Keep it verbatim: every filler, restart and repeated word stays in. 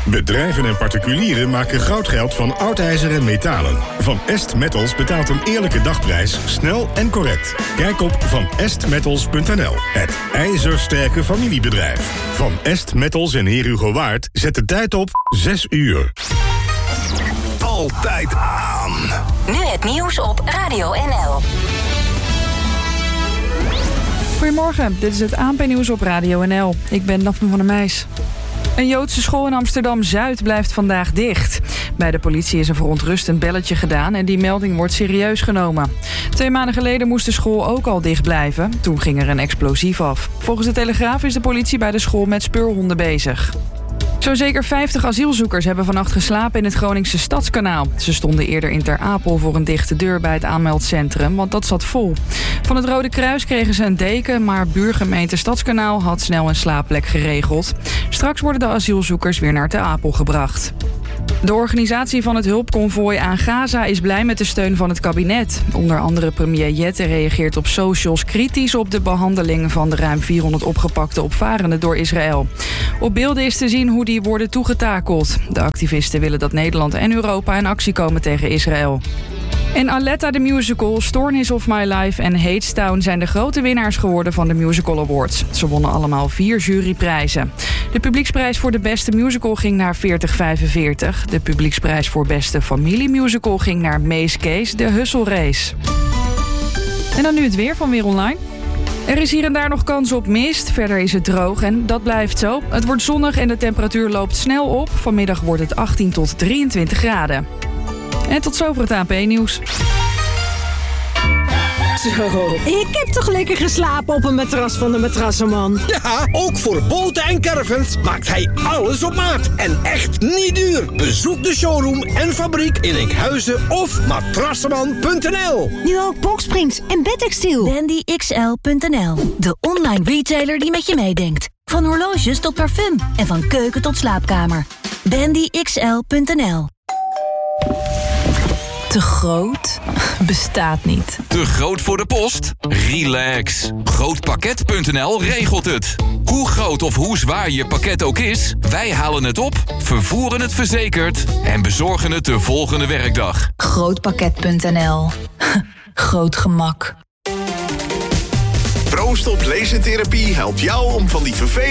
Bedrijven en particulieren maken goudgeld van oud ijzer en metalen. Van Est Metals betaalt een eerlijke dagprijs, snel en correct. Kijk op van est metals punt n l. Het ijzersterke familiebedrijf. Van Est Metals en Heer Hugo Waard zet de tijd op zes uur. Altijd aan. Nu het nieuws op Radio N L. Goedemorgen, dit is het A N P-nieuws op Radio N L. Ik ben Daphne van der Meijs. Een Joodse school in Amsterdam-Zuid blijft vandaag dicht. Bij de politie is een verontrustend belletje gedaan en die melding wordt serieus genomen. Twee maanden geleden moest de school ook al dicht blijven. Toen ging er een explosief af. Volgens de Telegraaf is de politie bij de school met speurhonden bezig. Zo'n zeker vijftig asielzoekers hebben vannacht geslapen in het Groningse Stadskanaal. Ze stonden eerder in Ter Apel voor een dichte deur bij het aanmeldcentrum, want dat zat vol. Van het Rode Kruis kregen ze een deken, maar buurgemeente Stadskanaal had snel een slaapplek geregeld. Straks worden de asielzoekers weer naar Ter Apel gebracht. De organisatie van het hulpconvooi aan Gaza is blij met de steun van het kabinet. Onder andere premier Jette reageert op socials kritisch op de behandeling van de ruim vierhonderd opgepakte opvarenden door Israël. Op beelden is te zien hoe die worden toegetakeld. De activisten willen dat Nederland en Europa in actie komen tegen Israël. En Aletta the Musical, Stoornis of My Life en Hadestown zijn de grote winnaars geworden van de Musical Awards. Ze wonnen allemaal vier juryprijzen. De publieksprijs voor de beste musical ging naar veertig vijfenveertig. De publieksprijs voor beste familiemusical ging naar Mees Kees, de Hustle Race. En dan nu het weer van Weer Online. Er is hier en daar nog kans op mist. Verder is het droog en dat blijft zo. Het wordt zonnig en de temperatuur loopt snel op. Vanmiddag wordt het achttien tot drieëntwintig graden. En tot zover het A N P-nieuws. Zo, ik heb toch lekker geslapen op een matras van de Matrassenman. Ja, ook voor boten en caravans maakt hij alles op maat. En echt niet duur. Bezoek de showroom en fabriek in Enkhuizen of matrassenman punt n l. Nu ook boxsprings en bedtextiel. Dandy X L punt n l. De online retailer die met je meedenkt. Van horloges tot parfum en van keuken tot slaapkamer. Dandy X L punt n l. Te groot? Bestaat niet. Te groot voor de post? Relax. grootpakket punt n l regelt het. Hoe groot of hoe zwaar je pakket ook is, wij halen het op, vervoeren het verzekerd en bezorgen het de volgende werkdag. grootpakket punt n l. Groot gemak. ProStop Lasertherapie helpt jou om van die vervelende